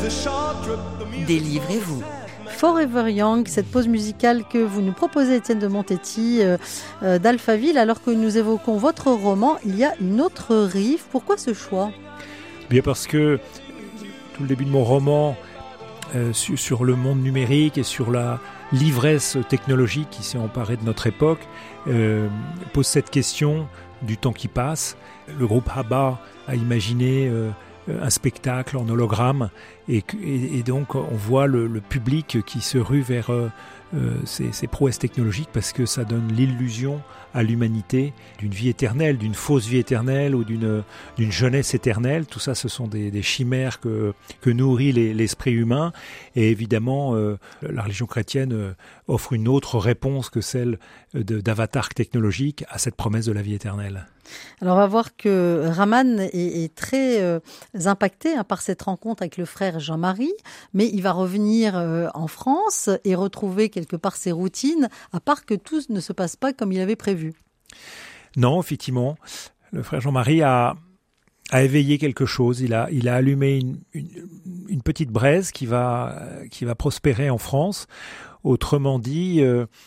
Délivrez-vous. Forever Young, cette pause musicale que vous nous proposez, Étienne de Montetti, d'Alphaville, alors que nous évoquons votre roman, il y a une autre rive. Pourquoi ce choix ? Bien parce que tout le début de mon roman, sur le monde numérique et sur la l'ivresse technologique qui s'est emparée de notre époque, pose cette question du temps qui passe. Le groupe ABBA a imaginé un spectacle en hologramme et donc on voit le public qui se rue vers ces prouesses technologiques parce que ça donne l'illusion à l'humanité d'une vie éternelle, d'une fausse vie éternelle ou d'une jeunesse éternelle. Tout ça, ce sont des chimères que nourrit l'esprit humain. Et évidemment, la religion chrétienne offre une autre réponse que celle d'avatar technologique à cette promesse de la vie éternelle. Alors on va voir que Raman est très impacté par cette rencontre avec le frère Jean-Marie, mais il va revenir en France et retrouver quelque part ses routines, à part que tout ne se passe pas comme il avait prévu. Non, effectivement, le frère Jean-Marie a éveillé quelque chose. Il a allumé une petite braise qui va prospérer en France. Autrement dit,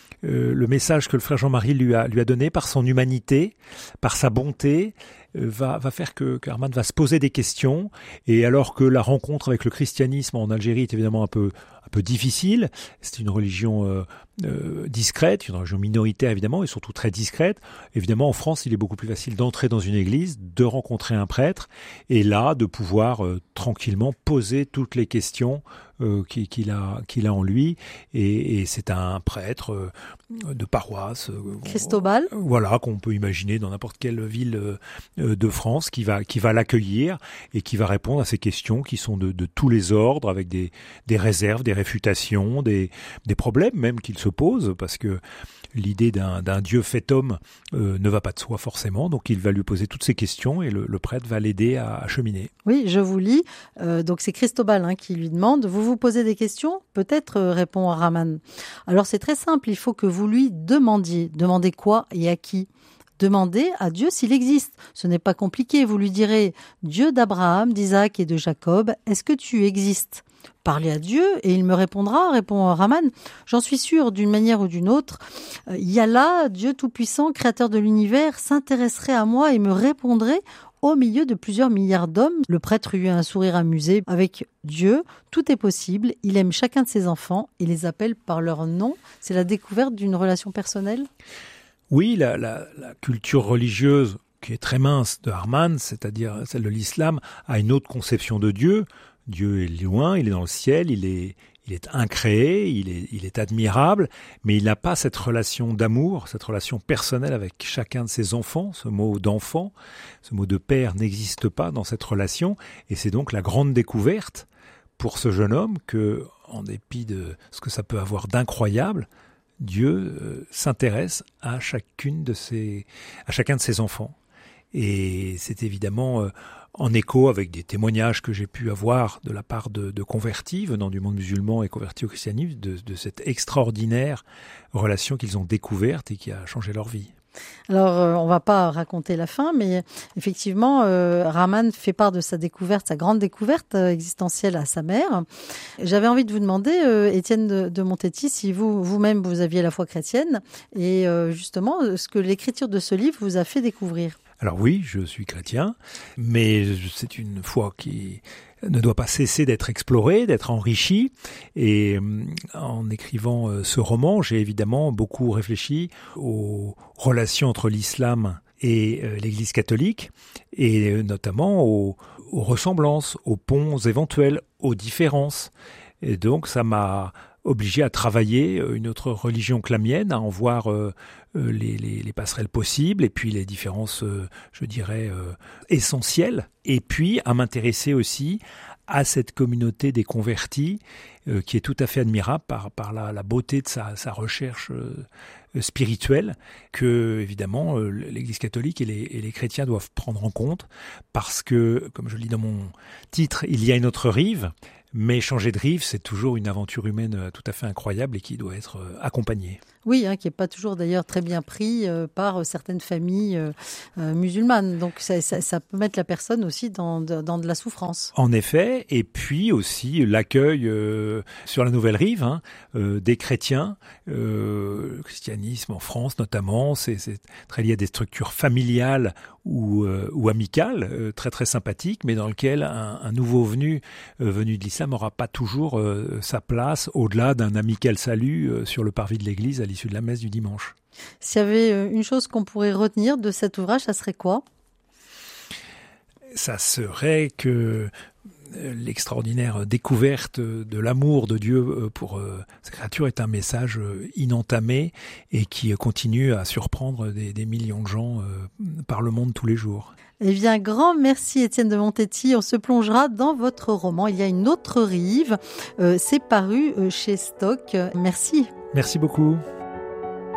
le message que le frère Jean-Marie lui a donné par son humanité, par sa bonté, va faire que Herman va se poser des questions. Et alors que la rencontre avec le christianisme en Algérie est évidemment un peu difficile, c'est une religion discrète, une religion minoritaire évidemment, et surtout très discrète. Évidemment, en France, il est beaucoup plus facile d'entrer dans une église, de rencontrer un prêtre, et là, de pouvoir tranquillement poser toutes les questions qu'il a en lui. Et c'est un prêtre de paroisse. Cristobal. Voilà, qu'on peut imaginer dans n'importe quelle ville de France, qui va l'accueillir et qui va répondre à ces questions qui sont de tous les ordres, avec des réserves, des réfutations, des problèmes même qu'il se pose, parce que l'idée d'un Dieu fait homme ne va pas de soi forcément, donc il va lui poser toutes ces questions et le prêtre va l'aider à cheminer. Oui, je vous lis. Donc c'est Cristobal qui lui demande « Vous posez des questions ?» Peut-être, répond Raman. Alors c'est très simple, il faut que vous lui demandiez. Demandez quoi et à qui ? Demandez à Dieu s'il existe. Ce n'est pas compliqué, vous lui direz « Dieu d'Abraham, d'Isaac et de Jacob, est-ce que tu existes ?» Parlez à Dieu et il me répondra, répond Raman. J'en suis sûr, d'une manière ou d'une autre. Il y a là, Dieu Tout-Puissant, créateur de l'univers, s'intéresserait à moi et me répondrait au milieu de plusieurs milliards d'hommes. Le prêtre eut un sourire amusé. Avec Dieu, tout est possible. Il aime chacun de ses enfants et les appelle par leur nom. C'est la découverte d'une relation personnelle ? Oui, la culture religieuse qui est très mince de Harman, c'est-à-dire celle de l'islam, a une autre conception de Dieu. Dieu est loin, il est dans le ciel, il est incréé, il est admirable, mais il n'a pas cette relation d'amour, cette relation personnelle avec chacun de ses enfants. Ce mot d'enfant, ce mot de père n'existe pas dans cette relation, et c'est donc la grande découverte pour ce jeune homme que, en dépit de ce que ça peut avoir d'incroyable, Dieu s'intéresse à chacun de ses enfants. Et c'est évidemment en écho avec des témoignages que j'ai pu avoir de la part de convertis venant du monde musulman et convertis au christianisme, de cette extraordinaire relation qu'ils ont découverte et qui a changé leur vie. Alors, on ne va pas raconter la fin, mais effectivement, Raman fait part de sa découverte, sa grande découverte existentielle à sa mère. J'avais envie de vous demander, Étienne de Montetti, si vous-même, vous aviez la foi chrétienne, et justement, ce que l'écriture de ce livre vous a fait découvrir. Alors oui, je suis chrétien, mais c'est une foi qui ne doit pas cesser d'être explorée, d'être enrichie. Et en écrivant ce roman, j'ai évidemment beaucoup réfléchi aux relations entre l'islam et l'Église catholique, et notamment aux ressemblances, aux ponts éventuels, aux différences. Et donc ça m'a obligé à travailler une autre religion que la mienne, à en voir les passerelles possibles et puis les différences, je dirais, essentielles. Et puis à m'intéresser aussi à cette communauté des convertis qui est tout à fait admirable par la beauté de sa recherche spirituelle que, évidemment, l'Église catholique et les chrétiens doivent prendre en compte parce que, comme je le dis dans mon titre, il y a une autre rive. Mais changer de rive, c'est toujours une aventure humaine tout à fait incroyable et qui doit être accompagnée. Oui, qui n'est pas toujours d'ailleurs très bien pris par certaines familles musulmanes. Donc ça peut mettre la personne aussi dans de la souffrance. En effet, et puis aussi l'accueil sur la Nouvelle Rive des chrétiens, le christianisme en France notamment, c'est très lié à des structures familiales ou amicales, très très sympathiques, mais dans lequel un nouveau venu de l'islam n'aura pas toujours sa place au-delà d'un amical salut sur le parvis de l'église à l'issue de la messe du dimanche. S'il y avait une chose qu'on pourrait retenir de cet ouvrage, ça serait quoi ? Ça serait que l'extraordinaire découverte de l'amour de Dieu pour sa créature est un message inentamé et qui continue à surprendre des millions de gens par le monde tous les jours. Eh bien, grand merci Étienne de Montetti. On se plongera dans votre roman. Il y a une autre rive. C'est paru chez Stock. Merci. Merci beaucoup.